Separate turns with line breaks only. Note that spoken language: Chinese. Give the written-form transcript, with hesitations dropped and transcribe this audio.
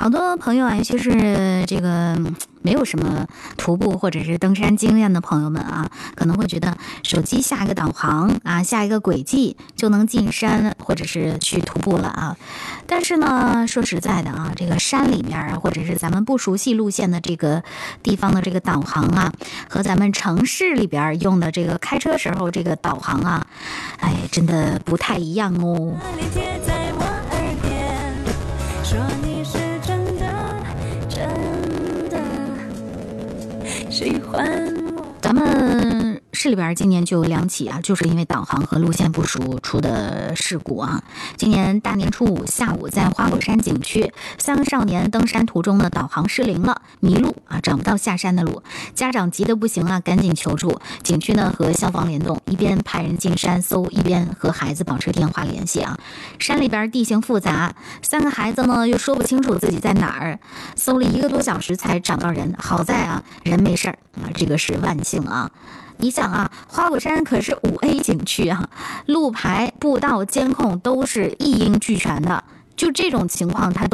好多朋友啊，尤其是这个没有什么徒步或者是登山经验的朋友们啊，可能会觉得手机下一个导航啊，下一个轨迹就能进山或者是去徒步了啊。但是呢，说实在的啊，这个山里面或者是咱们不熟悉路线的这个地方的这个导航啊，和咱们城市里边用的这个开车时候这个导航啊，哎，真的不太一样哦。喜欢咱们市里边今年就有2起啊，就是因为导航和路线不熟出的事故啊。今年大年初5下午，在花果山景区，3个少年登山途中呢，导航失灵了，迷路啊，找不到下山的路，家长急得不行啊，赶紧求助。景区呢和消防联动，一边派人进山搜，一边和孩子保持电话联系啊。山里边地形复杂，3个孩子呢又说不清楚自己在哪儿，搜了1个多小时才找到人，好在啊人没事儿啊，这个是万幸啊。你想啊，花果山可是5A 景区啊，路牌、步道、监控都是一应俱全的，就这种情况它